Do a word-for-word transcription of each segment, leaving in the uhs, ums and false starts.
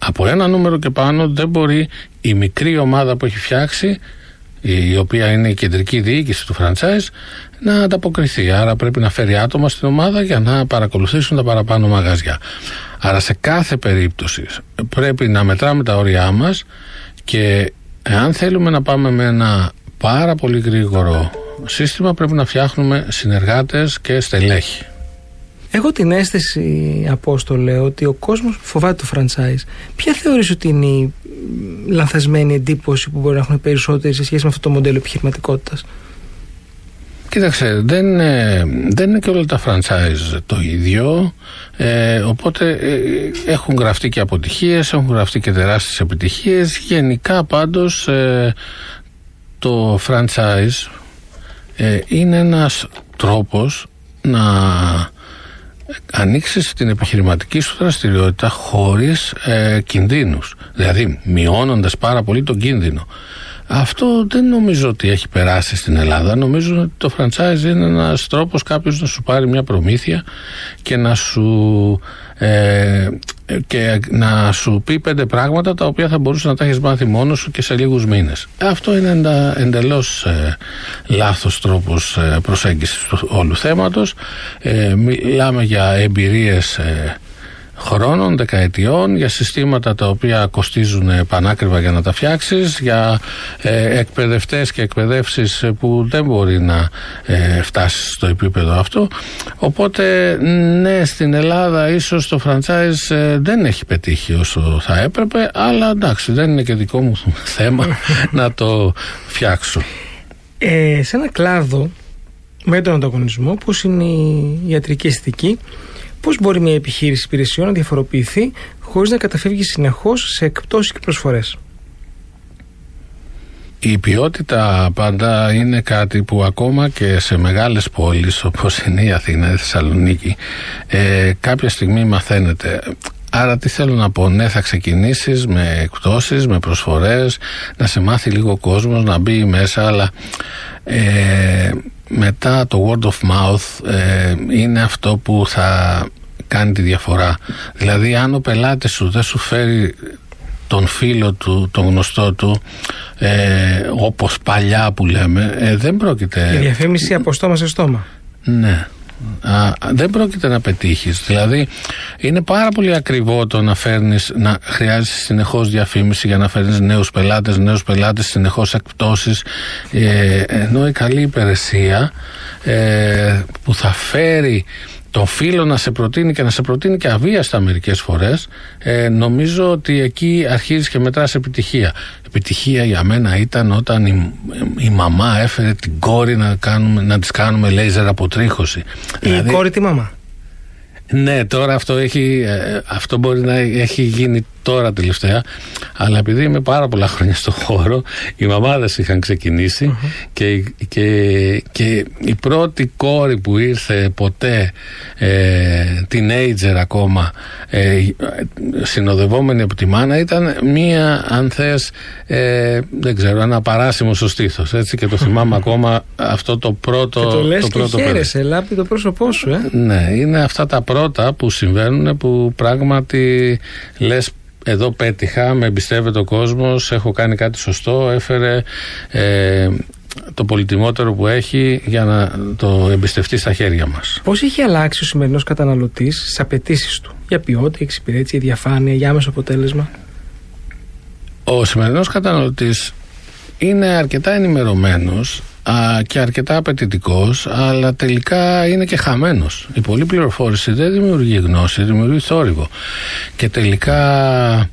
Από ένα νούμερο και πάνω δεν μπορεί η μικρή ομάδα που έχει φτιάξει, η οποία είναι η κεντρική διοίκηση του franchise, να ανταποκριθεί. Άρα πρέπει να φέρει άτομα στην ομάδα για να παρακολουθήσουν τα παραπάνω μαγαζιά. Άρα σε κάθε περίπτωση πρέπει να μετράμε τα όρια μας και εάν θέλουμε να πάμε με ένα πάρα πολύ γρήγορο σύστημα, πρέπει να φτιάχνουμε συνεργάτες και στελέχη. Έχω την αίσθηση, Απόστολε, ότι ο κόσμος φοβάται το franchise. Ποια θεωρείς ότι είναι η λανθασμένη εντύπωση που μπορεί να έχουν περισσότεροι σε σχέση με αυτό το μοντέλο επιχειρηματικότητας? Κοίταξε, δεν, δεν είναι και όλα τα franchise το ίδιο, ε, οπότε ε, έχουν γραφτεί και αποτυχίες, έχουν γραφτεί και τεράστιες επιτυχίες. Γενικά πάντως ε, το franchise ε, είναι ένας τρόπος να ανοίξεις την επιχειρηματική σου δραστηριότητα χωρίς ε, κινδύνους, δηλαδή μειώνοντας πάρα πολύ τον κίνδυνο. Αυτό δεν νομίζω ότι έχει περάσει στην Ελλάδα. Νομίζω ότι το franchise είναι ένας τρόπος κάποιος να σου πάρει μια προμήθεια και να σου, ε, και να σου πει πέντε πράγματα τα οποία θα μπορούσε να τα έχεις μάθει μόνος σου και σε λίγους μήνες. Αυτό είναι εντα, εντελώς ε, λάθος τρόπος ε, προσέγγισης του όλου θέματος. Ε, μιλάμε για εμπειρίες ε, χρόνων, δεκαετιών, για συστήματα τα οποία κοστίζουν πανάκριβα για να τα φτιάξεις, για ε, εκπαιδευτές και εκπαιδεύσεις που δεν μπορεί να ε, φτάσεις στο επίπεδο αυτό. Οπότε ναι, στην Ελλάδα ίσως το franchise ε, δεν έχει πετύχει όσο θα έπρεπε, αλλά εντάξει, δεν είναι και δικό μου θέμα να το φτιάξω. Ε, σε ένα κλάδο με τον ανταγωνισμό, όπως είναι η ιατρική αισθητική, πώς μπορεί μια επιχείρηση υπηρεσιών να διαφοροποιηθεί χωρίς να καταφεύγει συνεχώς σε εκπτώσεις και προσφορές? Η ποιότητα πάντα είναι κάτι που ακόμα και σε μεγάλες πόλεις όπως είναι η Αθήνα, η Θεσσαλονίκη, ε, κάποια στιγμή μαθαίνεται. Άρα τι θέλω να πω, ναι, θα ξεκινήσεις με εκπτώσεις, με προσφορές, να σε μάθει λίγο ο κόσμος, να μπει μέσα, αλλά ε, μετά το word of mouth ε, είναι αυτό που θα κάνει τη διαφορά. Δηλαδή αν ο πελάτης σου δεν σου φέρει τον φίλο του, τον γνωστό του, ε, όπως παλιά που λέμε, ε, δεν πρόκειται... Η διαφήμιση από στόμα σε στόμα. Ναι. Α, δεν πρόκειται να πετύχεις. Δηλαδή είναι πάρα πολύ ακριβό το να φέρνεις, να χρειάζεσαι συνεχώς διαφήμιση για να φέρνεις νέους πελάτες, νέους πελάτες, συνεχώς εκπτώσεις, ε, ενώ η καλή υπηρεσία ε, που θα φέρει τον φίλο να σε προτείνει και να σε προτείνει και αβίαστα μερικές φορές, ε, νομίζω ότι εκεί αρχίζεις και μετράς επιτυχία. Επιτυχία για μένα ήταν όταν η, η μαμά έφερε την κόρη να, κάνουμε, να της κάνουμε λέιζερ αποτρίχωση. Η δηλαδή, κόρη τη μαμά. Ναι, τώρα αυτό, έχει, αυτό μπορεί να έχει γίνει τώρα τελευταία, αλλά επειδή είμαι πάρα πολλά χρόνια στο χώρο, οι μαμάδες είχαν ξεκινήσει uh-huh. και, και, και η πρώτη κόρη που ήρθε ποτέ, ε, teenager ακόμα, ε, συνοδευόμενη από τη μάνα, ήταν μία, αν θες, ε, δεν ξέρω, ένα παράσημο στο στήθος, έτσι, και το θυμάμαι ακόμα αυτό το πρώτο. Και το λες το και πρώτο χαίρεσαι, λάπη το πρόσωπό σου, ε. Ναι, είναι αυτά τα πρώτα που συμβαίνουν, που πράγματι λες, εδώ πέτυχα, με εμπιστεύεται ο κόσμος, έχω κάνει κάτι σωστό, έφερε ε, το πολυτιμότερο που έχει για να το εμπιστευτεί στα χέρια μας. Πώς έχει αλλάξει ο σημερινός καταναλωτής στις απαιτήσεις του για ποιότητα, εξυπηρέτηση, διαφάνεια, για άμεσο αποτέλεσμα? Ο σημερινός καταναλωτής είναι αρκετά ενημερωμένος α, και αρκετά απαιτητικός, αλλά τελικά είναι και χαμένος. Η πολλή πληροφόρηση δεν δημιουργεί γνώση, δημιουργεί θόρυβο. Και τελικά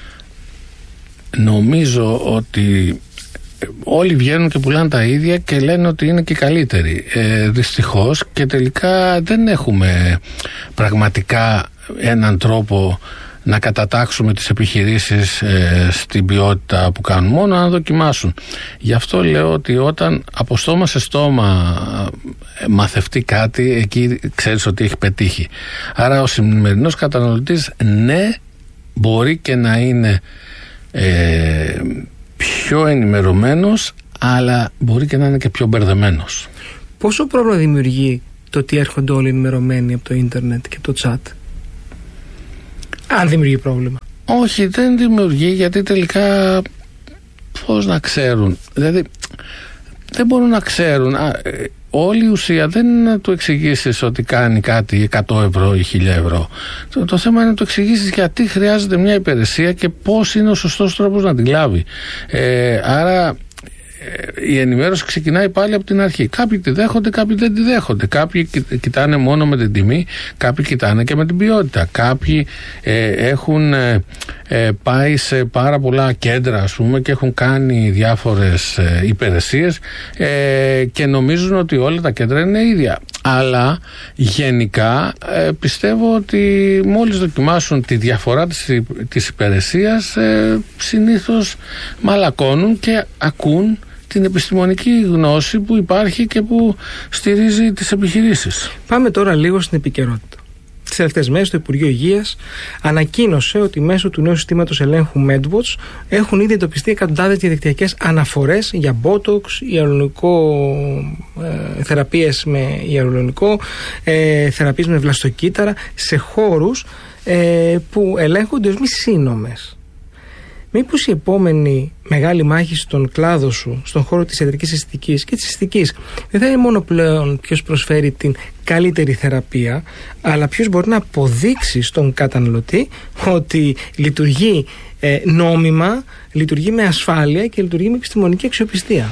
νομίζω ότι όλοι βγαίνουν και πουλάνε τα ίδια και λένε ότι είναι και καλύτεροι. Ε, δυστυχώς, και τελικά δεν έχουμε πραγματικά έναν τρόπο να κατατάξουμε τις επιχειρήσεις ε, στην ποιότητα που κάνουν, μόνο να δοκιμάσουν. Γι' αυτό λέω ότι όταν από στόμα σε στόμα ε, μαθευτεί κάτι, εκεί ξέρεις ότι έχει πετύχει. Άρα ο σημερινός καταναλωτής, ναι, μπορεί και να είναι ε, πιο ενημερωμένος, αλλά μπορεί και να είναι και πιο μπερδεμένος. Πόσο πρόβλημα δημιουργεί το ότι έρχονται όλοι ενημερωμένοι από το ίντερνετ και από το chat? Αν δημιουργεί πρόβλημα. Όχι, δεν δημιουργεί, γιατί τελικά πώς να ξέρουν, δηλαδή δεν μπορούν να ξέρουν. Α, όλη η ουσία δεν είναι να του εξηγήσεις ότι κάνει κάτι εκατό ευρώ ή χίλια ευρώ. Το, το θέμα είναι να του εξηγήσεις γιατί χρειάζεται μια υπηρεσία και πώς είναι ο σωστός τρόπος να την λάβει. Ε, άρα η ενημέρωση ξεκινάει πάλι από την αρχή. Κάποιοι τη δέχονται, κάποιοι δεν τη δέχονται. Κάποιοι κοιτάνε μόνο με την τιμή, κάποιοι κοιτάνε και με την ποιότητα. Κάποιοι ε, έχουν ε, ε, πάει σε πάρα πολλά κέντρα, ας πούμε, και έχουν κάνει διάφορες ε, υπηρεσίες ε, και νομίζουν ότι όλα τα κέντρα είναι ίδια. Αλλά γενικά ε, πιστεύω ότι μόλις δοκιμάσουν τη διαφορά της, της υπηρεσίας ε, συνήθως μαλακώνουν και ακούν την επιστημονική γνώση που υπάρχει και που στηρίζει τις επιχειρήσεις. Πάμε τώρα λίγο στην επικαιρότητα. Τις τελευταίες μέρες το Υπουργείο Υγείας ανακοίνωσε ότι μέσω του νέου συστήματος ελέγχου MedWatch έχουν ήδη εντοπιστεί εκατοντάδες διαδικτυακές αναφορές για Botox, ιαλουρονικό, ε, θεραπείες με ιαλουρονικό, ε, θεραπείες με βλαστοκύτταρα σε χώρους ε, που ελέγχονται ως μη σύνομες. Μήπως η επόμενη μεγάλη μάχη στον κλάδο σου, στον χώρο της ιατρικής αισθητικής και της αισθητικής, δεν θα είναι μόνο πλέον ποιος προσφέρει την καλύτερη θεραπεία, αλλά ποιος μπορεί να αποδείξει στον καταναλωτή ότι λειτουργεί ε, νόμιμα, λειτουργεί με ασφάλεια και λειτουργεί με επιστημονική αξιοπιστία.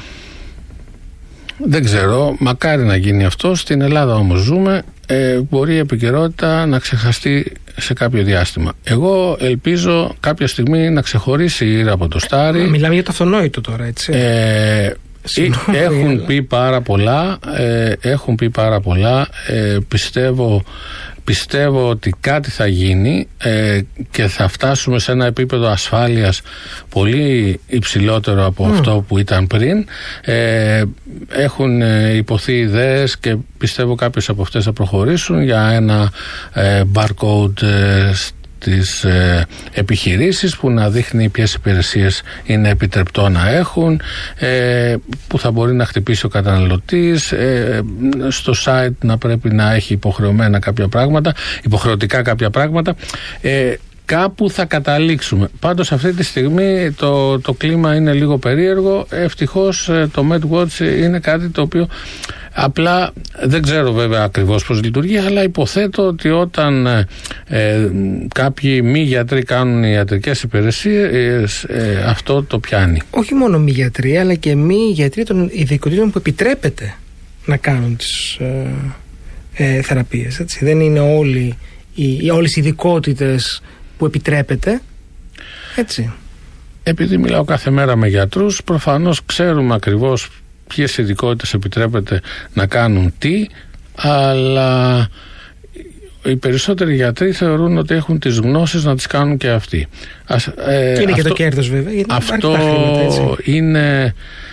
Δεν ξέρω, μακάρι να γίνει αυτό. Στην Ελλάδα όμως ζούμε, ε, μπορεί η επικαιρότητα να ξεχαστεί σε κάποιο διάστημα. Εγώ ελπίζω κάποια στιγμή να ξεχωρίσει η Ήρα από το Στάρι. Μιλάμε για το αυτονόητο τώρα, έτσι. Ε, Συγνώμη, έχουν αλλά... πει πάρα πολλά, ε, έχουν πει πάρα πολλά, ε, πιστεύω... Πιστεύω ότι κάτι θα γίνει ε, και θα φτάσουμε σε ένα επίπεδο ασφάλειας πολύ υψηλότερο από mm. αυτό που ήταν πριν. Ε, έχουν ε, υποθεί ιδέες και πιστεύω κάποιες από αυτές θα προχωρήσουν για ένα ε, barcode ε, τις ε, επιχειρήσεις που να δείχνει ποιες υπηρεσίες είναι επιτρεπτό να έχουν, ε, που θα μπορεί να χτυπήσει ο καταναλωτής, ε, στο site να πρέπει να έχει υποχρεωμένα κάποια πράγματα, υποχρεωτικά κάποια πράγματα. Ε, Κάπου θα καταλήξουμε. Πάντως αυτή τη στιγμή το, το κλίμα είναι λίγο περίεργο. Ευτυχώς το MedWatch είναι κάτι το οποίο απλά δεν ξέρω βέβαια ακριβώς πώς λειτουργεί, αλλά υποθέτω ότι όταν ε, κάποιοι μη γιατροί κάνουν ιατρικές υπηρεσίες, ε, αυτό το πιάνει. Όχι μόνο μη γιατροί, αλλά και μη γιατροί των ειδικοτήτων που επιτρέπεται να κάνουν τις ε, ε, θεραπείες. Έτσι. Δεν είναι όλοι οι, όλες οι ειδικότητες που επιτρέπεται, έτσι. Επειδή μιλάω κάθε μέρα με γιατρούς, προφανώς ξέρουμε ακριβώς ποιες ειδικότητες επιτρέπεται να κάνουν τι, αλλά οι περισσότεροι γιατροί θεωρούν ότι έχουν τις γνώσεις να τις κάνουν και αυτοί. Ας, ε, και είναι αυτό, και το κέρδος βέβαια, γιατί αυτό χρήματα, έτσι. είναι...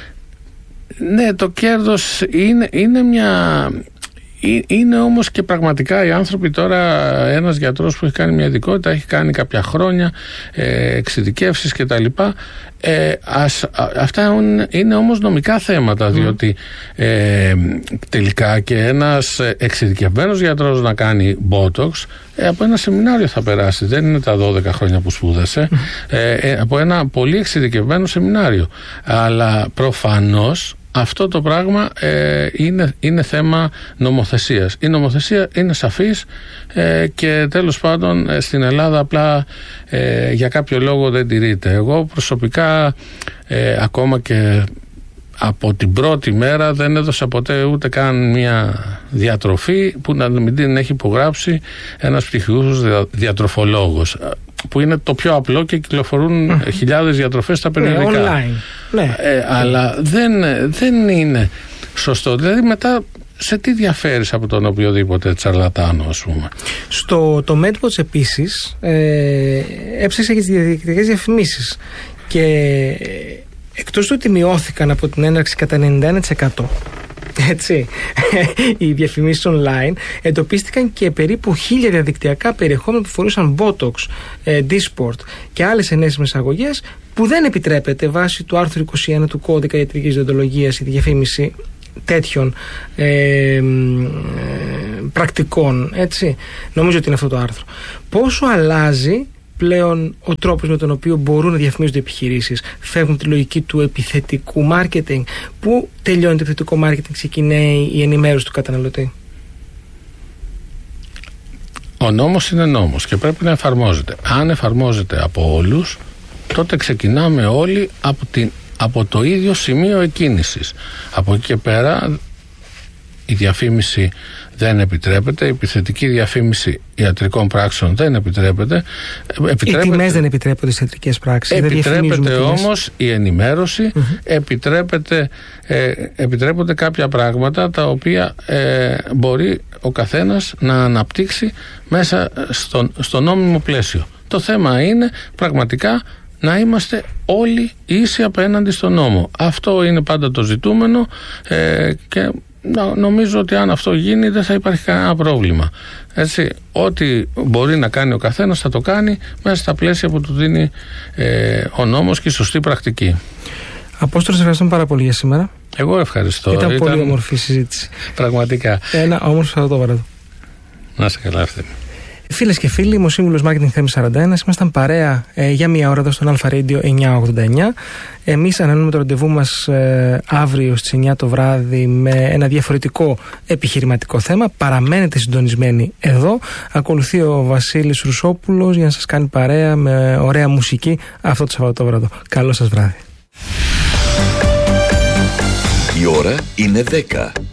Ναι, το κέρδος είναι, είναι μια... Είναι όμως και πραγματικά οι άνθρωποι τώρα, ένας γιατρός που έχει κάνει μια ειδικότητα, έχει κάνει κάποια χρόνια ε, εξειδικεύσεις και τα λοιπά, ε, ας, α, αυτά είναι όμως νομικά θέματα, mm. διότι ε, τελικά και ένας εξειδικευμένος γιατρός να κάνει Botox ε, από ένα σεμινάριο θα περάσει, δεν είναι τα δώδεκα χρόνια που σπούδασε, mm. ε, ε, από ένα πολύ εξειδικευμένο σεμινάριο, αλλά προφανώς αυτό το πράγμα ε, είναι, είναι θέμα νομοθεσίας. Η νομοθεσία είναι σαφής ε, και τέλος πάντων ε, στην Ελλάδα απλά ε, για κάποιο λόγο δεν τηρείται. Εγώ προσωπικά ε, ακόμα και από την πρώτη μέρα δεν έδωσα ποτέ ούτε καν μια διατροφή που να μην την έχει υπογράψει ένας πτυχιούχος διατροφολόγος, που είναι το πιο απλό και κυκλοφορούν mm. χιλιάδες διατροφές στα περιοδικά. Ναι, online. Ναι. Ε, αλλά δεν, δεν είναι σωστό. Δηλαδή μετά σε τι διαφέρεις από τον οποιοδήποτε τσαρλατάνο, ας πούμε. Στο το MedWatch επίσης ε, έψαξε και τις διαδικτυακές διαφημίσεις και εκτός του ότι μειώθηκαν από την έναρξη κατά ενενήντα ένα τοις εκατό, έτσι, οι διαφημίσεις online, εντοπίστηκαν και περίπου χίλια διαδικτυακά περιεχόμενα που φορούσαν Botox, ε, Dysport και άλλες ενέσιμες αγωγές που δεν επιτρέπεται βάσει του άρθρου είκοσι ένα του Κώδικα Ιατρικής Δεοντολογίας η διαφήμιση τέτοιων ε, ε, πρακτικών, έτσι. Νομίζω ότι είναι αυτό το άρθρο. Πόσο αλλάζει πλέον ο τρόπος με τον οποίο μπορούν να διαφημίζονται οι επιχειρήσεις. Φεύγουν τη λογική του επιθετικού marketing. Πού τελειώνει το επιθετικό marketing, ξεκινάει η ενημέρωση του καταναλωτή? Ο νόμος είναι νόμος και πρέπει να εφαρμόζεται. Αν εφαρμόζεται από όλους, τότε ξεκινάμε όλοι από, την, από το ίδιο σημείο εκκίνησης. Από εκεί και πέρα η διαφήμιση δεν επιτρέπεται, η επιθετική διαφήμιση ιατρικών πράξεων δεν επιτρέπεται. επιτρέπεται οι τιμές δεν επιτρέπονται στις ιατρικές πράξεις. Επιτρέπεται όμως η ενημέρωση, mm-hmm. επιτρέπεται, ε, επιτρέπονται κάποια πράγματα τα οποία ε, μπορεί ο καθένας να αναπτύξει μέσα στο, στο νόμιμο πλαίσιο. Το θέμα είναι πραγματικά να είμαστε όλοι ίσοι απέναντι στον νόμο. Αυτό είναι πάντα το ζητούμενο ε, και νομίζω ότι αν αυτό γίνει δεν θα υπάρχει κανένα πρόβλημα. Έτσι, ό,τι μπορεί να κάνει ο καθένας θα το κάνει μέσα στα πλαίσια που του δίνει ε, ο νόμος και η σωστή πρακτική. Απόστολο, σας ευχαριστώ πάρα πολύ για σήμερα. Εγώ ευχαριστώ. Ήταν, Ήταν πολύ όμορφη συζήτηση. Πραγματικά. Ένα όμορφο Σαββατόβραδο. Να είστε καλά, Ευθύμη. Φίλες και φίλοι, είμαι ο σύμβουλος Marketing Θέμης σαράντα ένα. Ήμασταν παρέα ε, για μία ώρα εδώ στον Alpha Radio εννιακόσια ογδόντα εννιά. Εμείς ανανεώνουμε το ραντεβού μας ε, αύριο στις εννιά το βράδυ με ένα διαφορετικό επιχειρηματικό θέμα. Παραμένετε συντονισμένοι εδώ. Ακολουθεί ο Βασίλης Ρουσόπουλος για να σας κάνει παρέα με ωραία μουσική αυτό το Σαββατόβραδο. Καλό σας βράδυ. Η ώρα είναι δέκα.